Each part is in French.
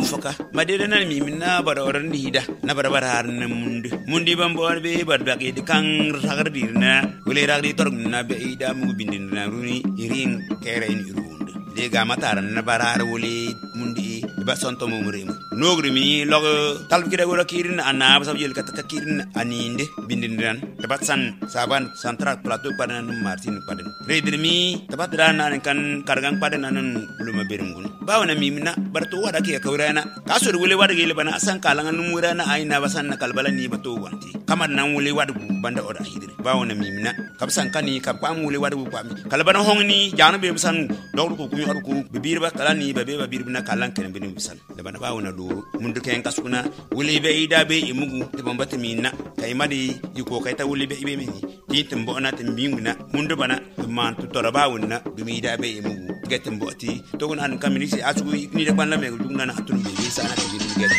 foka madede nan mi minna bara oran hida na bara har na mundi bambo be bar bagi de kan ragardirna wele ragdi torgna be ida mu bindina runi irin kere in irunde de ga mataran na bara wele mundi ba sonto mo murima nogri mi log talbikida wala kirin ana ba sabjel kataka kirin aninde bindindan tabat san saban central plateau padan martin padan redir mi tabat dana kan kargang padan nan luma berungun bawna mi mina barto wada ke kawrana kasur wele wada gele bana san kalangan numurana aina basan na kalbala ni bato wanti kamar nan wele wada banda oda hidri bawna mi mina kabsan kani kabam wele wada bu pami kalbana hongni janu be basan dawru ko kumi adu ko bibir ba kalani be bibir bina kalan ken bin bisan da bana bawna do mundu ken kasuna wele be ida be imugu de bambata mina kay madi yiko kay ta wele be ibe mini titim bo na timbinguna mundu bana man tu toraba wonna dumi ida be imugu getem boti to gon kamini si asugu ni de banla me dugna na atun be sana ke bin get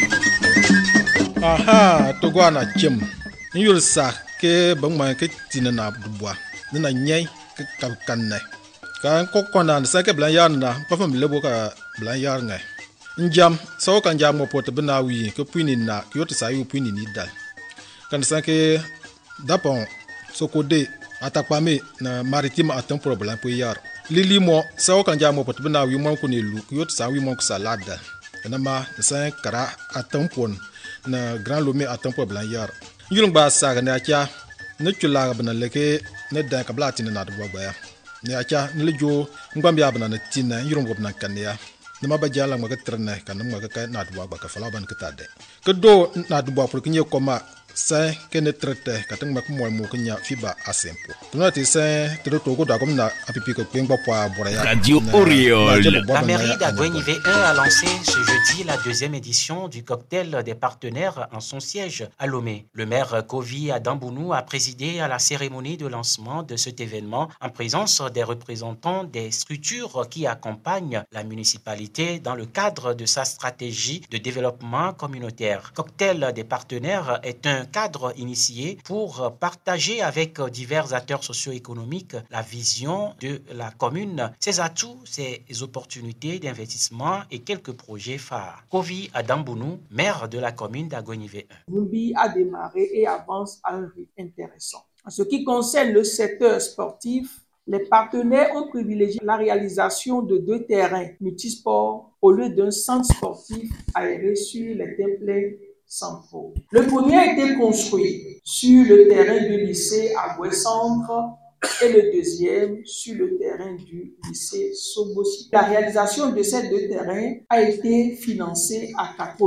aha to gwana chem ni yul sa ke bang ma ke tinana dubwa na nyai ke kanne kan ko kona sa ke blan yan na pa fam lebo ka blan yar ngai njam so kan jam mo pot bna wi ke puini na yo to sa yu puini ni dal kan sa ke dapon so ko de atakpame na maritime atam problem po yar lili mo sa kan jam mo pot bna wi mo ko ni lu yo to sa wi mo ko salada na ma sa kara atam pon na grand lomé atam problem yar yulung ba sa ga na kya ne chula ga bna leke ne da ka blati na do ba ya ne acha ne lejo ngam ya bna na tinna yulung go bna kan ya nama ba jala ma ka trene kan ma ka na do ba ka fala ban ka tade ke do na do ba pour kinye koma sa ke ne trete ka tang ma ko mo knya fiba asempo tuna ti sa to ko da kom na apipi ko pengba pa boraya Radio Oriol. La mairie d'Aguenivé 1 a lancé ce jeudi la deuxième édition du cocktail des partenaires en son siège à Lomé. Le maire Kovi Adambounou a présidé à la cérémonie de lancement de cet événement en présence des représentants des structures qui accompagnent la municipalité dans le cadre de sa stratégie de développement communautaire. Cocktail des partenaires est un cadre initié pour partager avec divers acteurs socio-économiques la vision de la commune, ses atouts, ses opportunités d'investissement et quelques projets phares. Kovi Adambounou, maire de la commune d'Aguenivé 1. Mumbi a démarré et avance à un rythme intéressant. En ce qui concerne le secteur sportif, les partenaires ont privilégié la réalisation de 2 terrains multisports au lieu d'un centre sportif aéré sur les templates centraux. Le premier a été construit sur le terrain du lycée Agoué-Centre et le deuxième sur le terrain du lycée Sobosi. La réalisation de ces 2 terrains a été financée à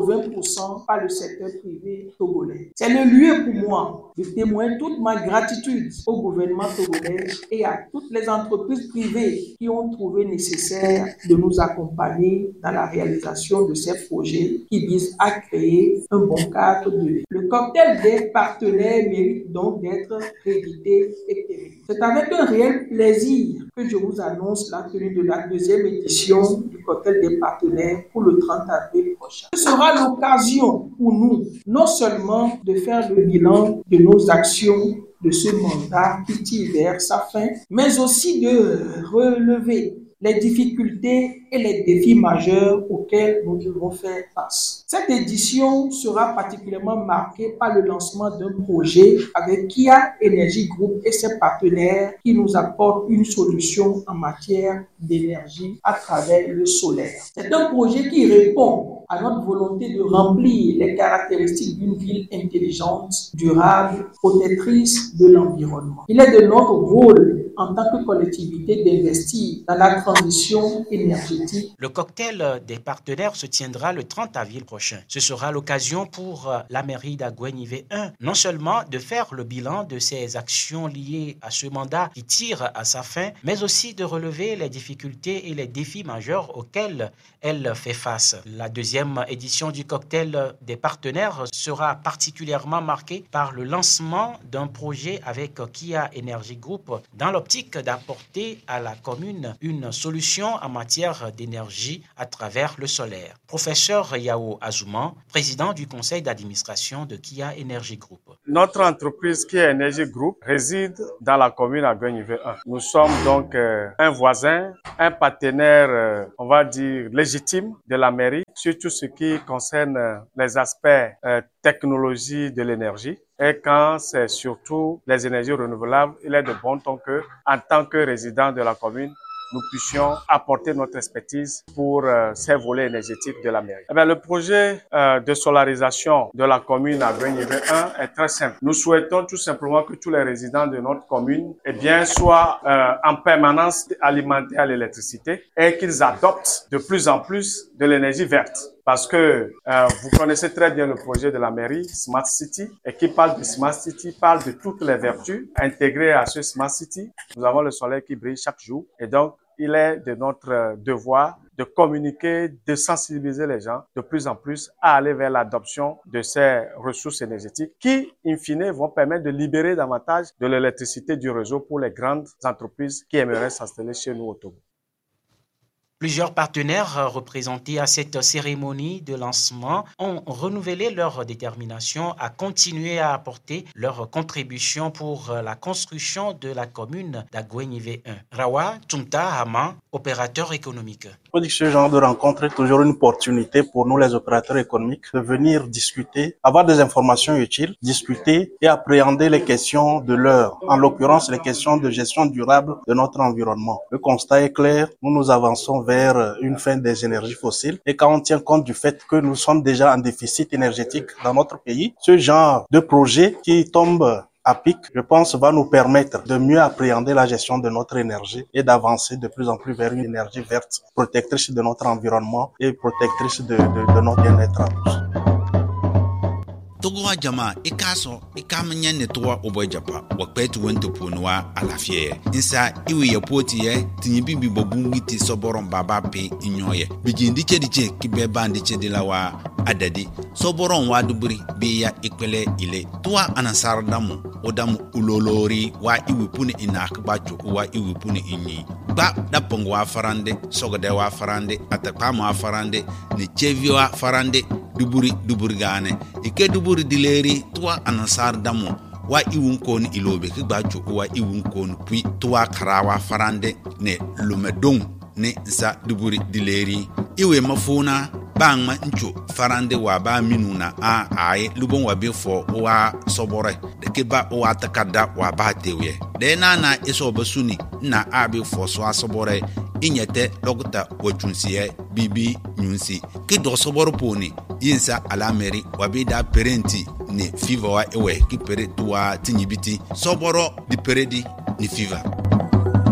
80% par le secteur privé togolais. C'est le lieu pour moi de témoigner toute ma gratitude au gouvernement togolais et à toutes les entreprises privées qui ont trouvé nécessaire de nous accompagner dans la réalisation de ces projets qui visent à créer un bon cadre de vie. Le cocktail des partenaires mérite donc d'être réédité et pérennisé. C'est avec un réel plaisir que je vous annonce la tenue de la deuxième édition du cocktail des partenaires pour le 30 avril prochain. Ce sera l'occasion pour nous, non seulement de faire le bilan de nos actions de ce mandat qui tire vers sa fin, mais aussi de relever les difficultés et les défis majeurs auxquels nous devons faire face. Cette édition sera particulièrement marquée par le lancement d'un projet avec Kia Energy Group et ses partenaires qui nous apportent une solution en matière d'énergie à travers le solaire. C'est un projet qui répond à notre volonté de remplir les caractéristiques d'une ville intelligente, durable, protectrice de l'environnement. Il est de notre rôle en tant que collectivité d'investir dans la transition énergétique. Le cocktail des partenaires se tiendra le 30 avril prochain. Ce sera l'occasion pour la mairie d'Aguenivé 1 non seulement de faire le bilan de ses actions liées à ce mandat qui tire à sa fin, mais aussi de relever les difficultés et les défis majeurs auxquels elle fait face. La deuxième édition du cocktail des partenaires sera particulièrement marquée par le lancement d'un projet avec Kia Energy Group dans l'optique d'apporter à la commune une solution en matière d'énergie à travers le solaire. Professeur Yao Azouman, président du conseil d'administration de Kia Energy Group. Notre entreprise Kia Energy Group réside dans la commune d'Aguenivé 1. Nous sommes donc un voisin, un partenaire, on va dire, légitime de la mairie, surtout tout ce qui concerne les aspects technologie de l'énergie. Et quand c'est surtout les énergies renouvelables, il est de bon ton que, en tant que résident de la commune, nous puissions apporter notre expertise pour ces volets énergétiques de la mairie. Eh bien, le projet de solarisation de la commune à Guenièvre 1 est très simple. Nous souhaitons tout simplement que tous les résidents de notre commune soient en permanence alimentés à l'électricité et qu'ils adoptent de plus en plus de l'énergie verte. Parce que vous connaissez très bien le projet de la mairie Smart City, et qui parle de Smart City parle de toutes les vertus intégrées à ce Smart City. Nous avons le soleil qui brille chaque jour, et donc il est de notre devoir de communiquer, de sensibiliser les gens de plus en plus à aller vers l'adoption de ces ressources énergétiques qui, in fine, vont permettre de libérer davantage de l'électricité du réseau pour les grandes entreprises qui aimeraient s'installer chez nous au Togo. Plusieurs partenaires représentés à cette cérémonie de lancement ont renouvelé leur détermination à continuer à apporter leur contribution pour la construction de la commune d'Aguenièvre 1. Rawa Tumta Hama, opérateur économique. On dit que ce genre de rencontre est toujours une opportunité pour nous, les opérateurs économiques, de venir discuter, avoir des informations utiles, discuter et appréhender les questions de l'heure, en l'occurrence les questions de gestion durable de notre environnement. Le constat est clair, nous avançons vers une fin des énergies fossiles, et quand on tient compte du fait que nous sommes déjà en déficit énergétique dans notre pays, ce genre de projet qui tombe à pic, je pense, va nous permettre de mieux appréhender la gestion de notre énergie et d'avancer de plus en plus vers une énergie verte, protectrice de notre environnement et protectrice de notre bien-être à tous. Togo jama ikaso ikamanya netwa obojapa wakpetu wento ponwa alafie insa iwe yapoti ye tinyibibi bobungiti soboron baba pe inyoye bijindi chediche kibeba ndiche dilawa adadi soboron waduburi biya ikpele ile tuwa anasardamu odamu ulolori wa iwipuni inakbacho wa iwipuni inyi ba dapong wa farande sogode wa farande atakpama wa farande ni chevi wa farande duburi gane ike duburi dileri tuwa anasar damo wa iwunkon ilobe kigbacho wa iwunkon puis tuwa karawa farande ne lumedong ne sa duburi dileri iwe mafuna bangma ncho farande wa ba minuna a ai lubon wa befo wa sobore de keba wa takada wa ba tewe de na iso basuni na abi fo so asobore inyete lokta wachunsiye bibi nyunsi ki do soboro poni yinsa alameri wabida parenti ni fever wa ewe ki pere tuwa tinyibiti soboro di peredi ni fever